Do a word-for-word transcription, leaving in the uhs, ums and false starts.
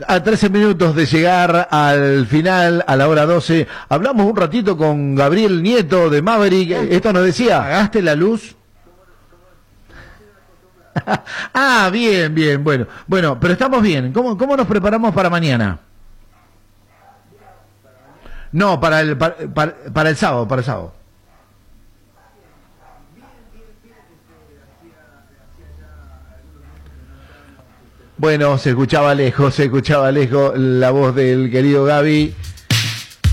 A trece minutos de llegar al final, a la hora doce, hablamos un ratito con Gabriel Nieto de Maverick. Esto nos decía, ¿pagaste la luz? Ah, bien, bien, bueno. Bueno, pero estamos bien. ¿Cómo, cómo nos preparamos para mañana? No, para el, para, para, para el sábado, para el sábado. Bueno, se escuchaba lejos, se escuchaba lejos la voz del querido Gaby.